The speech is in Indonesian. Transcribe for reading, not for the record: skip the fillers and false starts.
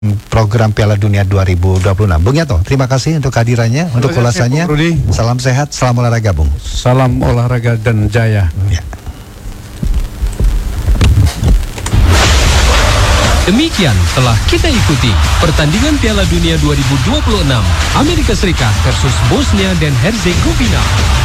program Piala Dunia 2026. Bung Yato, terima kasih untuk kehadirannya, untuk ulasannya. Salam sehat, salam olahraga, Bung. Salam olahraga dan jaya. Ya. Demikian telah kita ikuti pertandingan Piala Dunia 2026 Amerika Serikat versus Bosnia dan Herzegovina.